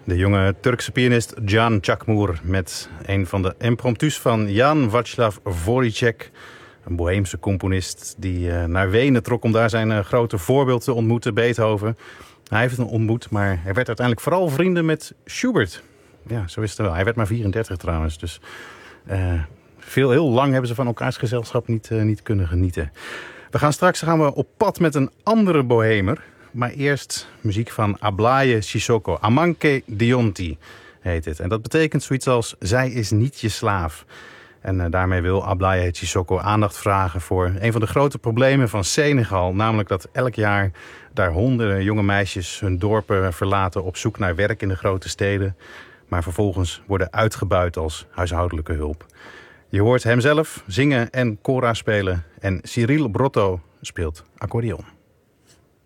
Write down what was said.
De jonge Turkse pianist Can Çakmur met een van de impromptus van Jan Václav Voríček. Een boheemse componist die naar Wenen trok om daar zijn grote voorbeeld te ontmoeten, Beethoven. Hij heeft hem ontmoet, maar hij werd uiteindelijk vooral vrienden met Schubert. Ja, zo is het wel. Hij werd maar 34 trouwens, dus heel lang hebben ze van elkaars gezelschap niet kunnen genieten. Straks gaan we op pad met een andere bohemer. Maar eerst muziek van Aglaé Cissokho. Amanke Dionti heet het. En dat betekent zoiets als zij is niet je slaaf. En daarmee wil Aglaé Cissokho aandacht vragen voor een van de grote problemen van Senegal. Namelijk dat elk jaar daar honderden jonge meisjes hun dorpen verlaten op zoek naar werk in de grote steden. Maar vervolgens worden uitgebuit als huishoudelijke hulp. Je hoort hemzelf zingen en kora spelen. En Cyril Brotto speelt accordeon.